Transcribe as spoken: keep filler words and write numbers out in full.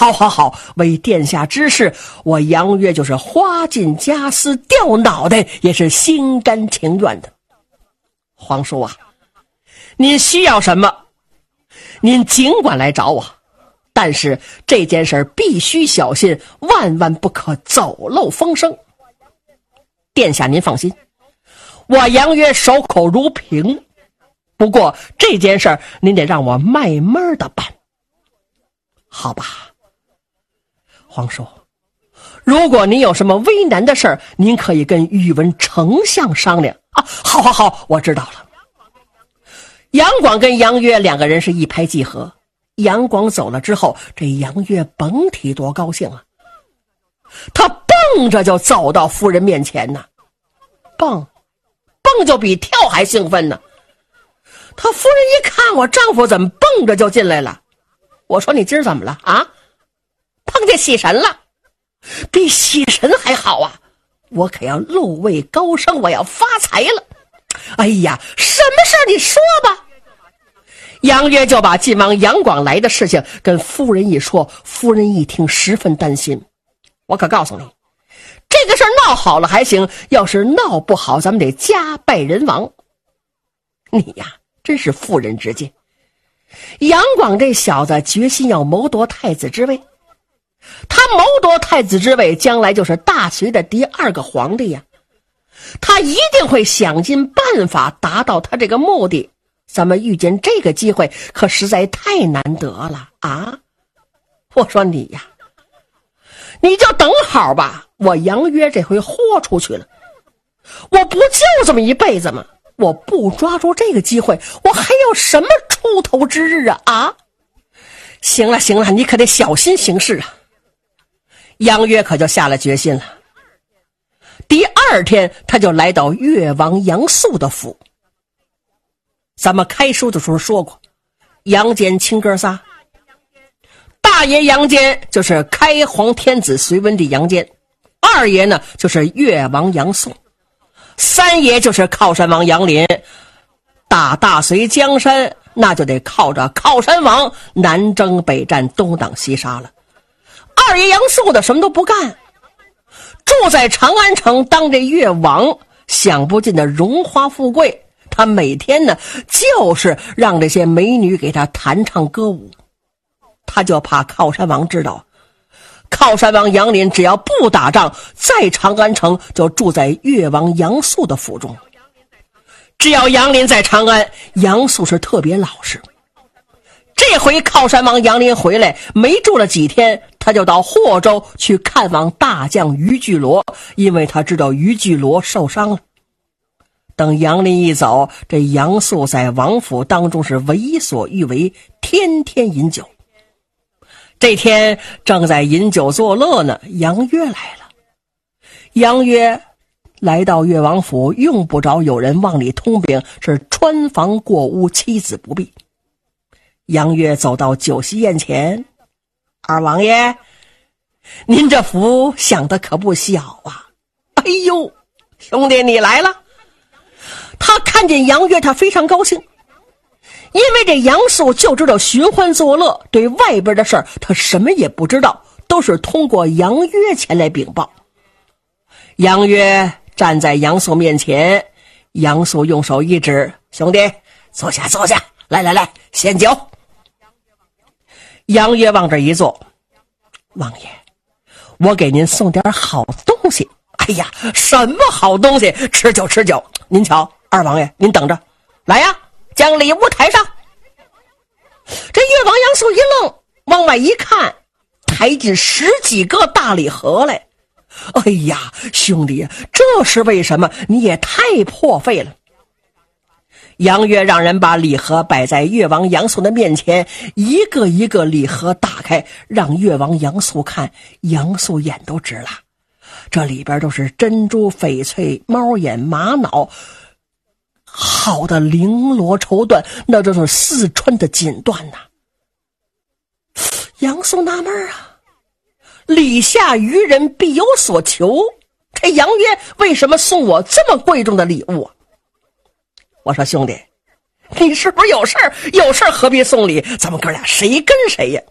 好好好，为殿下之事，我杨约就是花尽家私掉脑袋也是心甘情愿的。皇叔啊，您需要什么您尽管来找我，但是这件事必须小心，万万不可走漏风声。殿下您放心，我杨约守口如瓶，不过这件事您得让我慢慢的办，好吧？皇叔，如果您有什么为难的事，您可以跟宇文丞相商量啊。好好好，我知道了。杨广跟杨约两个人是一拍即合。杨广走了之后，这杨约甭提多高兴了，他蹦着就走到夫人面前呢，蹦蹦就比跳还兴奋呢。他夫人一看我丈夫怎么蹦着就进来了，我说你今儿怎么了啊？碰见喜神了？比喜神还好啊，我可要露位高升，我要发财了。哎呀，什么事你说吧。杨约就把晋王杨广来的事情跟夫人一说，夫人一听十分担心。我可告诉你，这个事闹好了还行，要是闹不好，咱们得家败人亡。你呀，真是妇人之见。杨广这小子决心要谋夺太子之位，他谋夺太子之位，将来就是大隋的第二个皇帝呀。他一定会想尽办法达到他这个目的。咱们遇见这个机会可实在太难得了啊！我说你呀，你就等好吧，我杨约这回豁出去了。我不就这么一辈子吗？我不抓住这个机会，我还有什么出头之日啊啊！行了行了，你可得小心行事啊。杨约可就下了决心了。第二天他就来到越王杨素的府。咱们开书的时候说过，杨坚亲哥仨，大爷杨坚就是开皇天子隋文帝杨坚，二爷呢就是越王杨素，三爷就是靠山王杨林。打大隋江山那就得靠着靠山王南征北战东挡西杀了。二爷杨素的什么都不干，住在长安城当这越王，享不尽的荣华富贵。他每天呢就是让这些美女给他弹唱歌舞。他就怕靠山王知道，靠山王杨林只要不打仗，在长安城就住在越王杨素的府中。只要杨林在长安，杨素是特别老实。这回靠山王杨林回来没住了几天，他就到霍州去看望大将于巨罗，因为他知道于巨罗受伤了。等杨林一走，这杨素在王府当中是为所欲为，天天饮酒。这天正在饮酒作乐呢，杨约来了。杨约来到越王府，用不着有人往里通禀，是穿房过屋，妻子不避。杨约走到酒席宴前，二王爷，您这福享的可不小啊。哎呦，兄弟你来了。他看见杨约，他非常高兴，因为这杨素就知道寻欢作乐，对外边的事儿他什么也不知道，都是通过杨约前来禀报。杨约站在杨素面前，杨素用手一指，兄弟坐下坐下，来来来，献酒。杨约往这一坐，王爷，我给您送点好东西。哎呀，什么好东西？吃酒吃酒。您瞧，二王爷您等着，来呀，将礼物抬上。这越王杨素一愣，往外一看，抬进十几个大礼盒来。哎呀，兄弟，这是为什么？你也太破费了。杨约让人把礼盒摆在越王杨素的面前，一个一个礼盒打开，让越王杨素看。杨素眼都直了，这里边都是珍珠、翡翠、猫眼、玛瑙，好的绫罗绸缎，那都是四川的锦缎呐。杨素纳闷啊，礼下于人必有所求，这杨约为什么送我这么贵重的礼物啊？我说兄弟，你是不是有事儿？有事儿何必送礼？咱们哥俩谁跟谁呀？